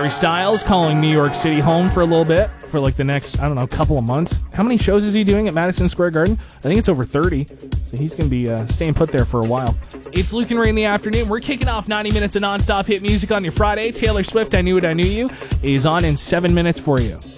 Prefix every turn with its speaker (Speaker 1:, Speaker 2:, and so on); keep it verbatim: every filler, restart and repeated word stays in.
Speaker 1: Harry Styles calling New York City home for a little bit, for like the next, I don't know, couple of months. How many shows is he doing at Madison Square Garden? I think it's over thirty, so he's going to be uh, staying put there for a while. It's Luke and Ray in the afternoon. We're kicking off ninety minutes of nonstop hit music on your Friday. Taylor Swift, I Knew It, I Knew You, is on in seven minutes for you.